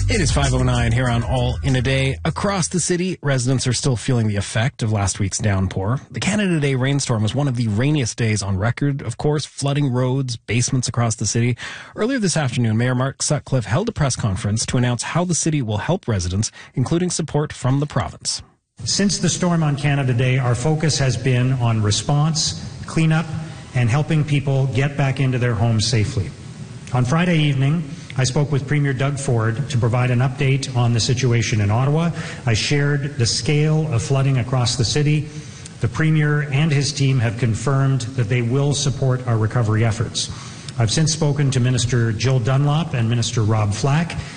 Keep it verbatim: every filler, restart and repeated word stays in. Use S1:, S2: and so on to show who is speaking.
S1: It is five oh nine here on All in a Day. Across the city, residents are still feeling the effect of last week's downpour. The Canada Day rainstorm was one of the rainiest days on record, of course, flooding roads, basements across the city. Earlier this afternoon, Mayor Mark Sutcliffe held a press conference to announce how the city will help residents, including support from the province.
S2: Since the storm on Canada Day, our focus has been on response, cleanup, and helping people get back into their homes safely. On Friday evening, I spoke with Premier Doug Ford to provide an update on the situation in Ottawa. I shared the scale of flooding across the city. The Premier and his team have confirmed that they will support our recovery efforts. I've since spoken to Minister Jill Dunlop and Minister Rob Flack,